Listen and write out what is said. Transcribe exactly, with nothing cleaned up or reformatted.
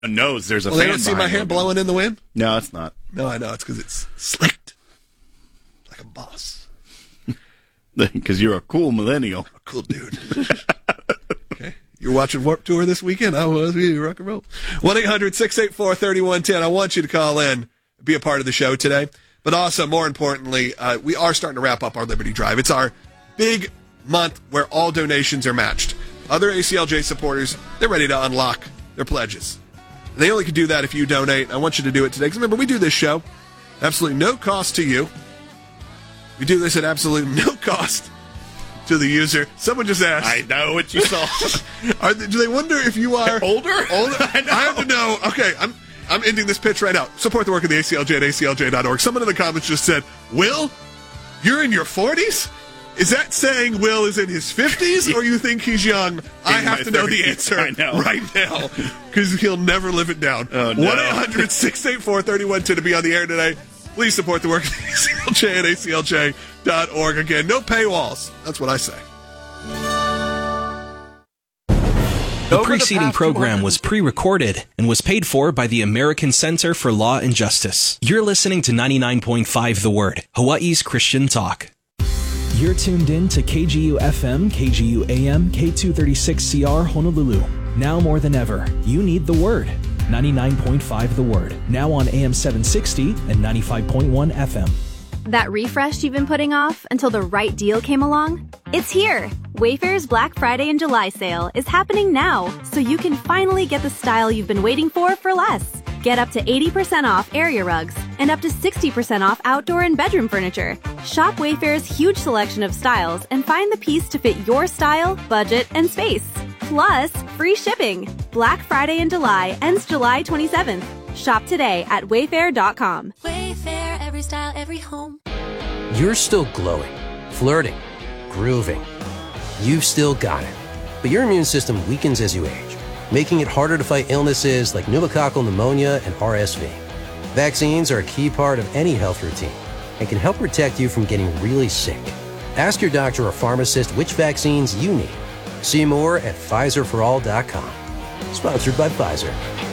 a nose. There's a well, fan they don't see my hair Logan. blowing in the wind? No, it's not. No, I know. It's because it's slicked. Like a boss. Because you're a cool millennial. A cool dude. Okay. You're watching Warped Tour this weekend? I was. We rock and roll. one eight hundred six eight four three one one zero. I want you to call in, be a part of the show today. But also, more importantly, uh, we are starting to wrap up our Liberty Drive. It's our big month where all donations are matched. Other A C L J supporters, they're ready to unlock their pledges. They only can do that if you donate. I want you to do it today. Because remember, we do this show absolutely no cost to you. We do this at absolutely no cost to the user. Someone just asked. I know what you saw. Are they, do they wonder if you are older? Older? I know. I have to know. Okay, I'm I'm ending this pitch right now. Support the work of the A C L J at A C L J dot org. Someone in the comments just said, Will, you're in your forties? Is that saying Will is in his fifties, or you think he's young? I have to know the answer I know. right now, because he'll never live it down. Oh, no. one eight hundred six eight four three one zero to be on the air today. Please support the work of the A C L J at A C L J dot org. Again, no paywalls. That's what I say. The preceding program was pre-recorded and was paid for by the American Center for Law and Justice. You're listening to ninety-nine point five The Word, Hawaii's Christian talk. You're tuned in to K G U F M, K G U A M, K two thirty-six C R Honolulu. Now more than ever, you need The Word. ninety-nine point five The Word. Now on A M seven sixty and ninety-five point one F M. That refresh you've been putting off until the right deal came along? It's here! Wayfair's Black Friday and July sale is happening now, so you can finally get the style you've been waiting for for less. Get up to eighty percent off area rugs and up to sixty percent off outdoor and bedroom furniture. Shop Wayfair's huge selection of styles and find the piece to fit your style, budget, and space. Plus, free shipping. Black Friday in July ends July twenty-seventh. Shop today at wayfair dot com. Wayfair, every style, every home. You're still glowing, flirting, grooving. You've still got it. But your immune system weakens as you age, making it harder to fight illnesses like pneumococcal pneumonia and R S V. Vaccines are a key part of any health routine and can help protect you from getting really sick. Ask your doctor or pharmacist which vaccines you need. See more at Pfizer for all dot com. Sponsored by Pfizer.